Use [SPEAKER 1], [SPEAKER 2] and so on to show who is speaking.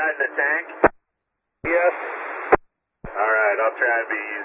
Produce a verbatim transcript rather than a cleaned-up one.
[SPEAKER 1] inside the tank?
[SPEAKER 2] Yes.
[SPEAKER 1] All right, I'll try and be